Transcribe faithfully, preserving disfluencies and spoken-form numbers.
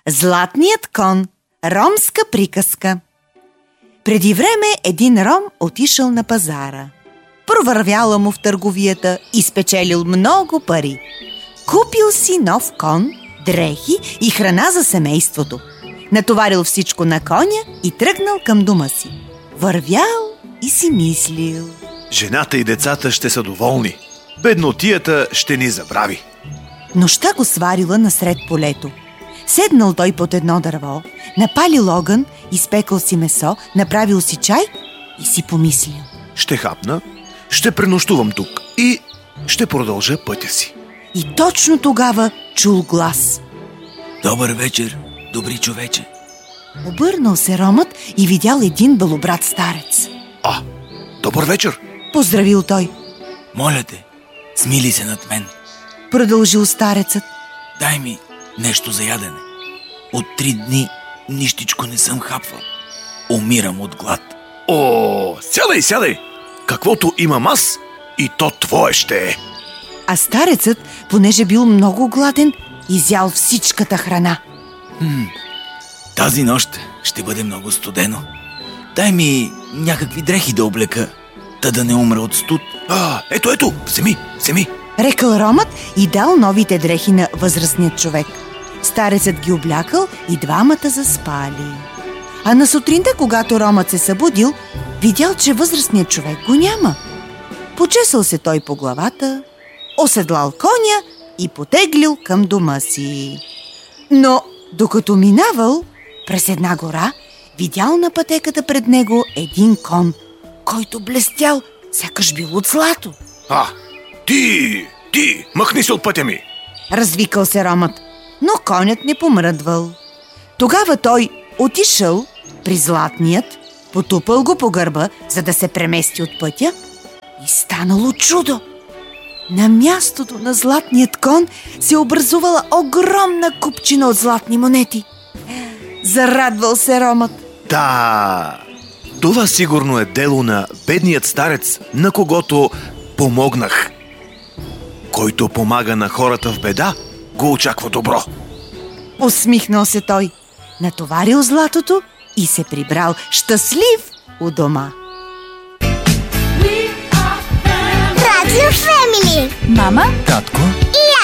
Златният кон. Ромска приказка. Преди време един ром отишъл на пазара. Провървяла му в търговията и спечелил много пари. Купил си нов кон, дрехи и храна за семейството. Натоварил всичко на коня и тръгнал към дома си. Вървял и си мислил: жената и децата ще са доволни. Беднотията ще ни забрави. Нощта го сварила насред полето. Седнал той под едно дърво, напалил огън, изпекал си месо, направил си чай и си помислил: ще хапна, ще пренощувам тук и ще продължа пътя си. И точно тогава чул глас: добър вечер, добри човече. Обърнал се ромът и видял един белобрат старец. А, добър вечер. Поздравил той. Моля те, смили се над мен. Продължил старецът. Дай ми нещо за ядене. От три дни нищичко не съм хапвал. Умирам от глад. О, сядай, сядай. Каквото имам аз, и то твое ще е. А старецът, понеже бил много гладен, изял всичката храна. Хм, тази нощ ще бъде много студено. Дай ми някакви дрехи да облека, та да не умра от студ. А, ето, ето, вземи, вземи. Рекал ромът и дал новите дрехи на възрастният човек. Старецът ги облякал и двамата заспали. А на сутринта, когато ромът се събудил, видял, че възрастният човек го няма. Почесал се той по главата, оседлал коня и потеглил към дома си. Но докато минавал през една гора, видял на пътеката пред него един кон, който блестял, сякаш бил от злато. А, ти, ти, махни се от пътя ми! Развикал се ромът, но конят не помръдвал. Тогава той отишъл при златният, потупал го по гърба, за да се премести от пътя, и станало чудо. На мястото на златният кон се образувала огромна купчина от златни монети. Зарадвал се ромът. Да, това сигурно е дело на бедният старец, на когото помогнах. Който помага на хората в беда, го очаква добро. Усмихнал се той, натоварил златото и се прибрал щастлив у дома. Радио Фемили. Мама, Татко И